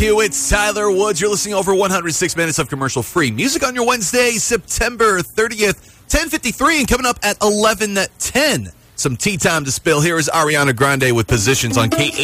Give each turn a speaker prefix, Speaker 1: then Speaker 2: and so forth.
Speaker 1: It's Tyler Woods. You're listening over 106 minutes of commercial-free music on your Wednesday, September 30th, 10:53, and coming up at 11:10. Some tea time to spill. Here is Ariana Grande with Positions on K.